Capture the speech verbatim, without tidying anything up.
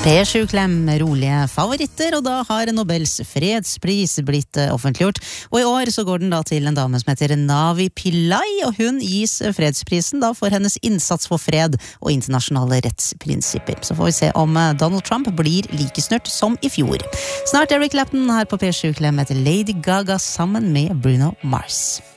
P sju-klem, rolige favoritter, og da har Nobels fredspris blitt offentliggjort. Og i år så går den da til en dame som heter Navi Pillai, og hun gis fredsprisen da for hennes innsats for fred og internasjonale rettsprinsipper. Så får vi se om Donald Trump blir like snurt som i fjor. Snart Eric Clapton her på P sju-klem etter Lady Gaga sammen med Bruno Mars.